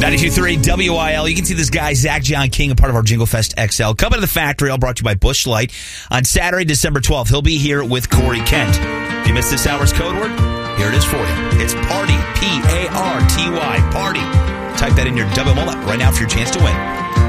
92.3 WIL. You can see this guy, Zach John King, a part of our Jingle Fest XL. Coming to the factory, all brought to you by Busch Light. On Saturday, December 12th, he'll be here with Corey Kent. If you missed this hour's code word, here it is for you. It's PARTY, P-A-R-T-Y, PARTY. Type that in your double mullet right now for your chance to win.